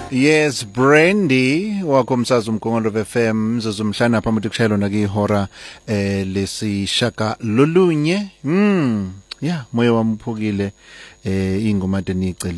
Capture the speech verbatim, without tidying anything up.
Yes, Brandy wakomsazi umgongolo F M zozumhlana phambi kushayelo nakihora eh lesishaka lolunye mm yeah moya wamphukile eh ingoma deniceli